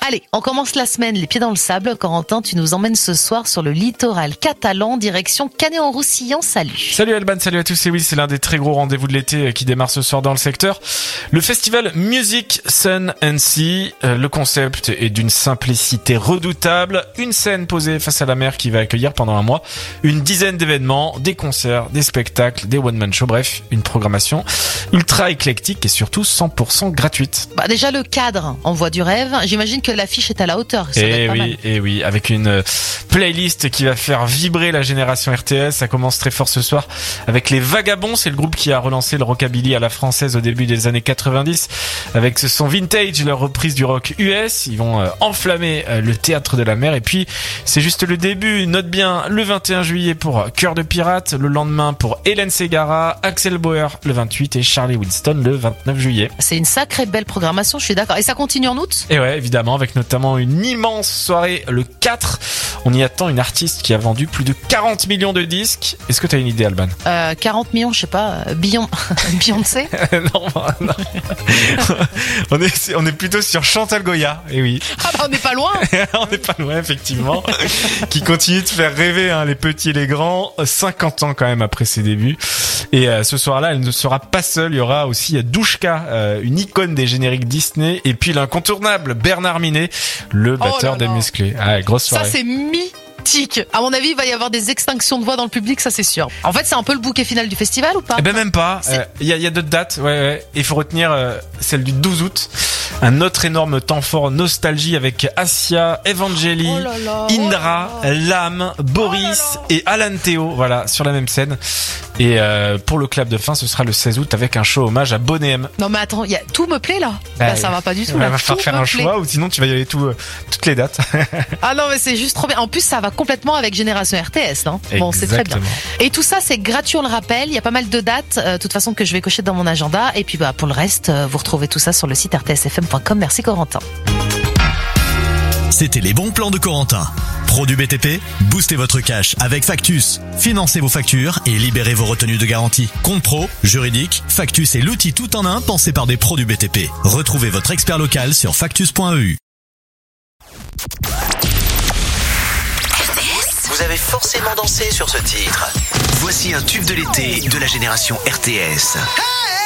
Allez, on commence la semaine les pieds dans le sable. Corentin, tu nous emmènes ce soir sur le littoral catalan, direction Canet-en-Roussillon. Salut. Salut Alban, salut à tous. Et oui, c'est l'un des très gros rendez-vous de l'été qui démarre ce soir dans le secteur. Le festival Music, Sun and Sea. Le concept est d'une simplicité redoutable. Une scène posée face à la mer qui va accueillir pendant un mois une dizaine d'événements, des concerts, des spectacles, des one-man shows. Bref, une programmation ultra éclectique et surtout 100% gratuite. Déjà le cadre envoie du rêve. J'imagine que l'affiche est à la hauteur. Ça va être pas mal. Et oui, avec une playlist qui va faire vibrer la génération RTS. Ça commence très fort ce soir avec les Vagabonds. C'est le groupe qui a relancé le rockabilly à la française au début des années 90 avec ce son vintage, leur reprise du rock US. Ils vont enflammer le théâtre de la mer. Et puis c'est juste le début. Note bien le 21 juillet pour Cœur de Pirate, le lendemain pour Hélène Ségara, Axel Bauer le 28 et Charlie Winston le 29 juillet. C'est une sacrée belle programmation, je suis d'accord. Et ça continue en août ? Et ouais, évidemment, avec notamment une immense soirée le 4. On y attend une artiste qui a vendu plus de 40 millions de disques. Est-ce que t'as une idée, Alban ? 40 millions, je sais pas, Beyoncé ? Non. on est plutôt sur Chantal Goya. Et oui. Ah bah on n'est pas loin. On n'est pas loin, effectivement. Qui continue de faire rêver les petits et les grands. 50 ans quand même après ses débuts. Et ce soir-là, elle ne sera pas seule. Il y aura aussi Douchka, une icône des génériques Disney. Et puis l'incontournable Bernard Minet, le batteur des Musclés. Ah, grosse soirée. Ça, c'est mythique. À mon avis, il va y avoir des extinctions de voix dans le public, ça c'est sûr. En fait, c'est un peu le bouquet final du festival ou pas ? Eh ben même pas. Il y a d'autres dates. Ouais. Il faut retenir celle du 12 août. Un autre énorme temps fort nostalgie avec Asia, Evangeli, Indra, Lam, Boris et Alan Théo. Voilà, sur la même scène. Et pour le clap de fin, ce sera le 16 août avec un show hommage à Boney M. Non mais attends, tout me plaît là. Ça va pas du tout. Il va falloir faire un choix ou sinon tu vas y aller toutes les dates. Ah non mais c'est juste trop bien. En plus ça va complètement avec Génération RTS, non ? Bon, c'est très bien. Et tout ça c'est gratuit, on le rappelle. Il y a pas mal de dates, de toute façon que je vais cocher dans mon agenda. Et puis pour le reste, vous retrouvez tout ça sur le site rtsfm.com. Merci Corentin. C'était les bons plans de Corentin. Pro du BTP, boostez votre cash avec Factus. Financez vos factures et libérez vos retenues de garantie. Compte pro, juridique, Factus est l'outil tout en un pensé par des pros du BTP. Retrouvez votre expert local sur factus.eu. Vous avez forcément dansé sur ce titre. Voici un tube de l'été de la génération RTS.